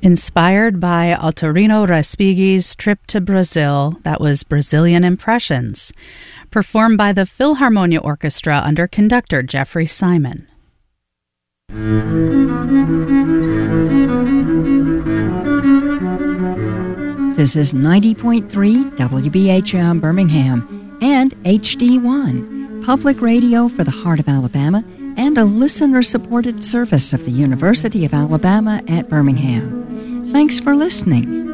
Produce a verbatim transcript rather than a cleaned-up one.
Inspired by Altorino Respighi's trip to Brazil, that was Brazilian Impressions, performed by the Philharmonia Orchestra under conductor Jeffrey Simon. This is ninety point three W B H M Birmingham and H D one, public radio for the heart of Alabama and a listener-supported service of the University of Alabama at Birmingham. Thanks for listening.